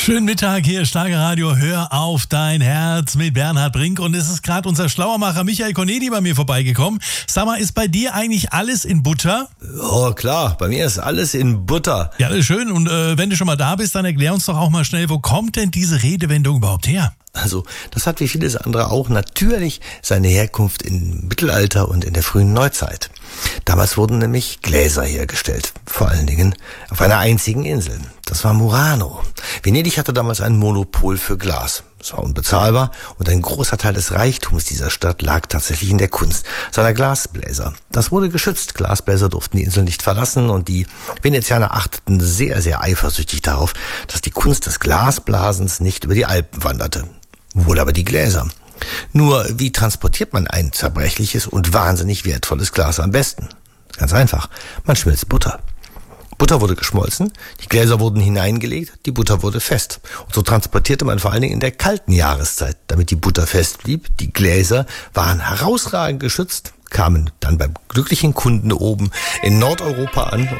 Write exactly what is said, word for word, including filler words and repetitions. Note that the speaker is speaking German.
Schönen Mittag, hier Schlagerradio, hör auf dein Herz mit Bernhard Brink und es ist gerade unser Schlauermacher Michael Corneli bei mir vorbeigekommen. Sag mal, ist bei dir eigentlich alles in Butter? Oh klar, bei mir ist alles in Butter. Ja, das ist schön und äh, wenn du schon mal da bist, dann erklär uns doch auch mal schnell, wo kommt denn diese Redewendung überhaupt her? Also, das hat wie vieles andere auch natürlich seine Herkunft im Mittelalter und in der frühen Neuzeit. Damals wurden nämlich Gläser hergestellt, vor allen Dingen auf einer einzigen Insel. Das war Murano. Venedig hatte damals ein Monopol für Glas. Es war unbezahlbar und ein großer Teil des Reichtums dieser Stadt lag tatsächlich in der Kunst seiner Glasbläser. Das wurde geschützt. Glasbläser durften die Insel nicht verlassen und die Venezianer achteten sehr, sehr eifersüchtig darauf, dass die Kunst des Glasblasens nicht über die Alpen wanderte. Wohl aber die Gläser. Nur, wie transportiert man ein zerbrechliches und wahnsinnig wertvolles Glas am besten? Ganz einfach, man schmilzt Butter. Butter wurde geschmolzen, die Gläser wurden hineingelegt, die Butter wurde fest. Und so transportierte man vor allen Dingen in der kalten Jahreszeit, damit die Butter fest blieb. Die Gläser waren herausragend geschützt, kamen dann beim glücklichen Kunden oben in Nordeuropa an